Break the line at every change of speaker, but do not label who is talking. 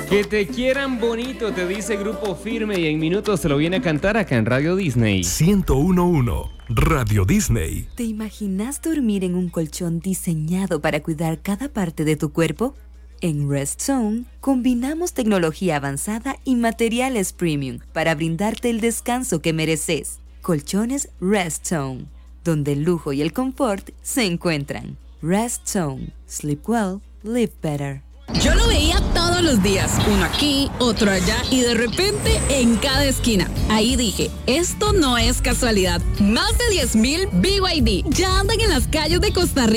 Que te quieran bonito, te dice Grupo Firme y en minutos se lo viene a cantar acá en Radio Disney.
101.1 Radio Disney.
¿Te imaginas dormir en un colchón diseñado para cuidar cada parte de tu cuerpo? En Rest Zone combinamos tecnología avanzada y materiales premium para brindarte el descanso que mereces. Colchones Rest Zone, donde el lujo y el confort se encuentran. Rest Zone. Sleep well, live better.
Yo lo veía todos los días, uno aquí, otro allá y de repente en cada esquina. Ahí dije, esto no es casualidad. Más de 10,000 BYD ya andan en las calles de Costa Rica.